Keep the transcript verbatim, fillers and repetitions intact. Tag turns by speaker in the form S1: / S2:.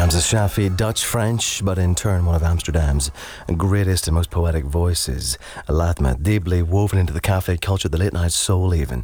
S1: Ramses Shafi, Dutch-French, but in turn one of Amsterdam's greatest and most poetic voices. Latma, deeply woven into the cafe culture, the late-night soul even.